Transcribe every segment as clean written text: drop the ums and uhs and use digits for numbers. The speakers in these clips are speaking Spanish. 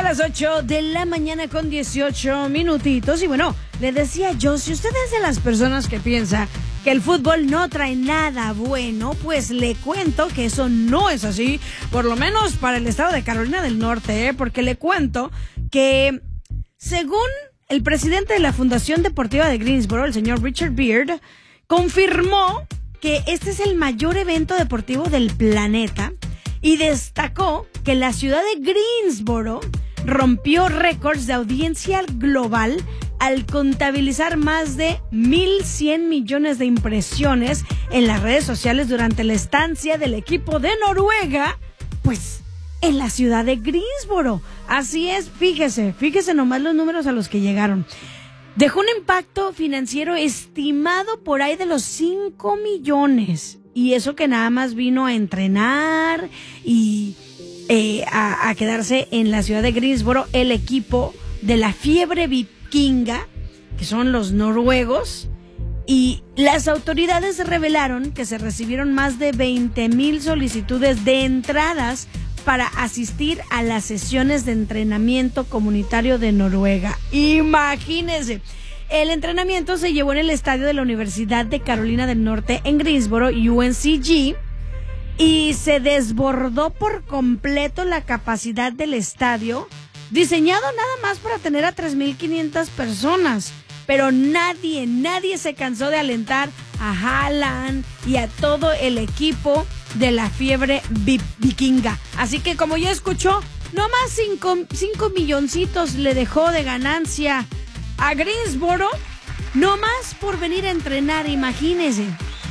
las 8 de la mañana con 18 minutitos. Y bueno, le decía yo, si usted es de las personas que piensa que el fútbol no trae nada bueno, pues le cuento que eso no es así, por lo menos para el estado de Carolina del Norte, porque le cuento que según el presidente de la Fundación Deportiva de Greensboro, el señor Richard Beard, confirmó que este es el mayor evento deportivo del planeta y destacó que la ciudad de Greensboro rompió récords de audiencia global al contabilizar más de 1,100 millones de impresiones en las redes sociales durante la estancia del equipo de Noruega, pues en la ciudad de Greensboro. Así es, fíjese nomás los números a los que llegaron. Dejó un impacto financiero estimado por ahí de los 5 millones. Y eso que nada más vino a entrenar y a quedarse en la ciudad de Greensboro el equipo de la Fiebre Vikinga, que son los noruegos. Y las autoridades revelaron que se recibieron más de 20,000 solicitudes de entradas para asistir a las sesiones de entrenamiento comunitario de Noruega. Imagínense. El entrenamiento se llevó en el estadio de la Universidad de Carolina del Norte en Greensboro, UNCG, y se desbordó por completo la capacidad del estadio, diseñado nada más para tener a 3,500 personas. Pero nadie se cansó de alentar a Haaland y a todo el equipo de la Fiebre Vikinga. Así que, como ya escuchó, nomás 5 milloncitos le dejó de ganancia a Greensboro, nomás por venir a entrenar. Imagínese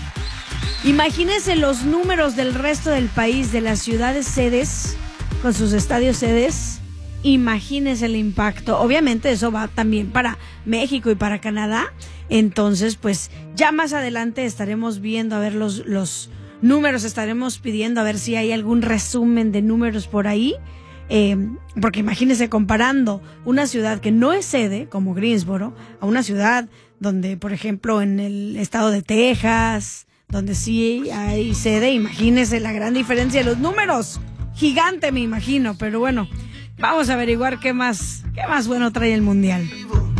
los números del resto del país, de las ciudades sedes, con sus estadios sedes. Imagínese el impacto. Obviamente eso va también para México y para Canadá. Entonces, pues ya más adelante estaremos viendo a ver los números, estaremos pidiendo a ver si hay algún resumen de números por ahí. Porque imagínese comparando una ciudad que no es sede, como Greensboro, a una ciudad donde, por ejemplo, en el estado de Texas, donde sí hay sede. Imagínese la gran diferencia de los números. Gigante, me imagino. Pero bueno, vamos a averiguar qué más bueno trae el Mundial.